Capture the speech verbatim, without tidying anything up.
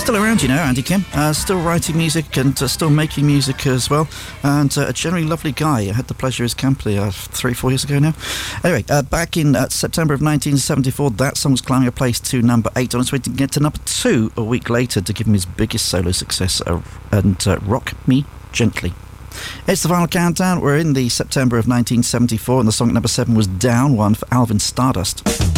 Still around, you know, Andy Kim. Uh, still writing music and uh, still making music as well. And uh, a generally lovely guy. I had the pleasure of his company uh, three, four years ago now. Anyway, uh, back in uh, September of nineteen seventy-four, that song was climbing a place to number eight on its way to get to number two a week later to give him his biggest solo success uh, and uh, Rock Me Gently. It's the final countdown. We're in the September of nineteen seventy-four and the song at number seven was down one for Alvin Stardust.